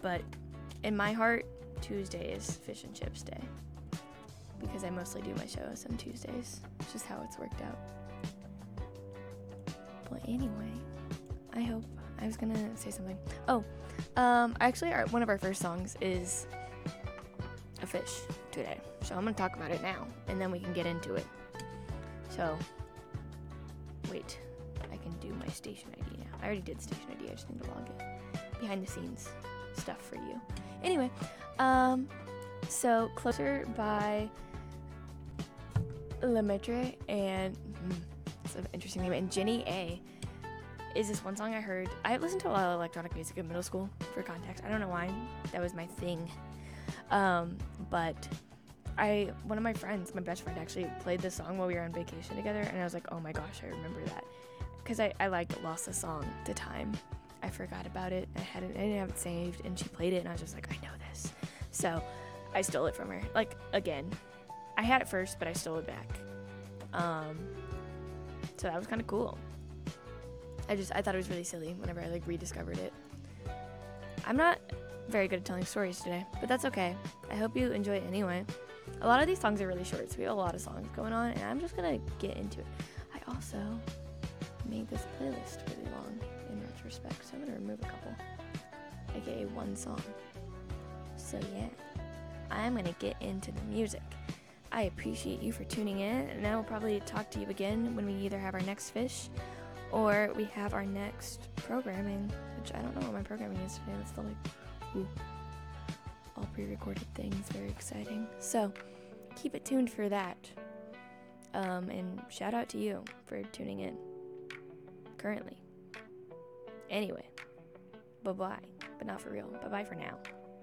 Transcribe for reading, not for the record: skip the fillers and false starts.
But in my heart, Tuesday is fish and chips day. Because I mostly do my shows on Tuesdays. It's just how it's worked out. But anyway, I was gonna say something. Actually, one of our first songs is a fish today. So I'm gonna talk about it now, and then we can get into it. So, wait, I can do my station ID now. I already did station ID, I just need to log it. Behind the scenes stuff for you. Anyway, so Closer by Lemaitre and it's an interesting name, and Jenny A is this one song I heard. I listened to a lot of electronic music in middle school, for context. I don't know why, that was my thing. But one of my friends, my best friend, actually played this song while we were on vacation together, and I was like, oh my gosh, I remember that. Because I lost the song to time. I forgot about it. I didn't have it saved, and she played it, and I was just like, I know this. So I stole it from her. Like, again, I had it first, but I stole it back. So that was kind of cool. I thought it was really silly whenever I rediscovered it. I'm not very good at telling stories today, but that's okay. I hope you enjoy it anyway. A lot of these songs are really short, so we have a lot of songs going on, and I'm just gonna get into it. I also made this playlist really long in retrospect, so I'm gonna remove a couple, aka one song. So yeah, I'm gonna get into the music. I appreciate you for tuning in, and I will probably talk to you again when we either have our next fish or we have our next programming, which I don't know what my programming is today. That's still all pre-recorded things, very exciting. So keep it tuned for that. And shout out to you for tuning in currently. Anyway, bye-bye, but not for real. Bye-bye for now.